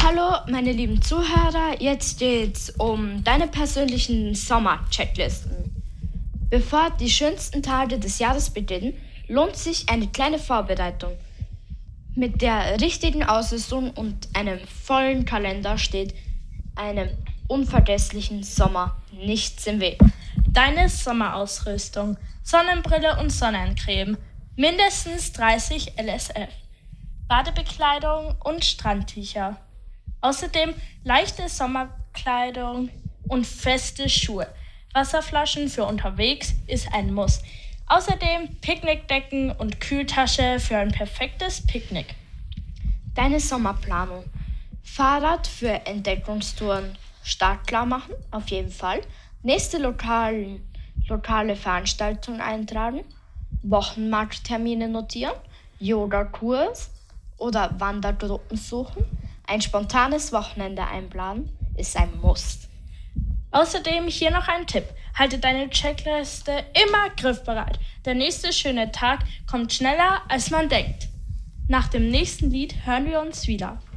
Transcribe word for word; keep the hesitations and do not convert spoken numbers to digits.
Hallo meine lieben Zuhörer, jetzt geht's um deine persönlichen Sommer-Checklisten. Bevor die schönsten Tage des Jahres beginnen, lohnt sich eine kleine Vorbereitung. Mit der richtigen Ausrüstung und einem vollen Kalender steht einem unvergesslichen Sommer nichts im Weg. Deine Sommerausrüstung, Sonnenbrille und Sonnencreme, mindestens dreißig L S F, Badebekleidung und Strandtücher. Außerdem leichte Sommerkleidung und feste Schuhe. Wasserflaschen für unterwegs ist ein Muss. Außerdem Picknickdecken und Kühltasche für ein perfektes Picknick. Deine Sommerplanung. Fahrrad für Entdeckungstouren startklar machen, auf jeden Fall. Nächste lokale, lokale Veranstaltung eintragen. Wochenmarkttermine notieren. Yoga-Kurs oder Wandergruppen suchen. Ein spontanes Wochenende einplanen ist ein Muss. Außerdem hier noch ein Tipp. Halte deine Checkliste immer griffbereit. Der nächste schöne Tag kommt schneller, als man denkt. Nach dem nächsten Lied hören wir uns wieder.